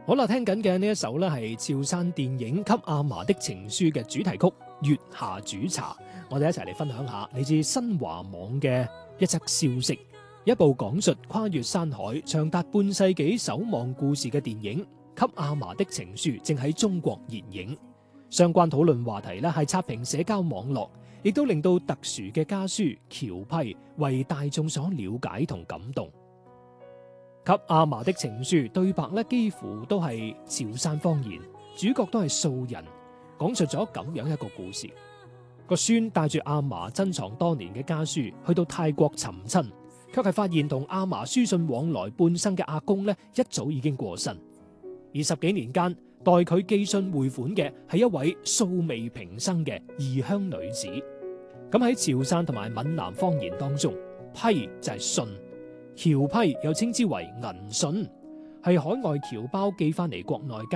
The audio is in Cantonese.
好啦，聽緊嘅呢一首呢係潮汕電影《給阿嫲的情書》嘅主題曲《月下煮茶》，我哋一齊嚟分享下嚟自新華網嘅一則消息。一部講述跨越山海、長達半世紀守望故事嘅電影《給阿嫲的情書》正喺中國熱映。相關討論話題呢係刷屏社交網絡，亦都令到特殊嘅家書僑批為大眾所了解同感動。給阿嫲的情書對白咧幾乎都係潮汕方言，主角都係素人，講述咗咁樣一個故事。個孫帶住阿嫲珍藏多年嘅家書去到泰國尋親，卻係發現同阿嫲書信往來半生嘅阿公咧一早已經過身，而10幾年間代佢寄信匯款嘅係一位素未平生嘅異鄉女子。咁喺潮汕同埋閩南方言當中，批就係信，僑批又稱之為銀信，係海外僑胞寄翻嚟國內